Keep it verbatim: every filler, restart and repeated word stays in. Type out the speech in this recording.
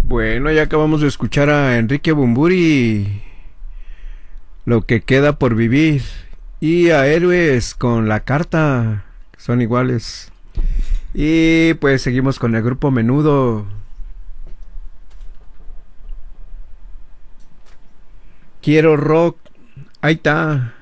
Bueno, ya acabamos de escuchar a Enrique Bumburi, Lo que queda por vivir, y a Héroes con La Carta, son iguales. Y pues seguimos con el grupo Menudo. Quiero rock, ahí está.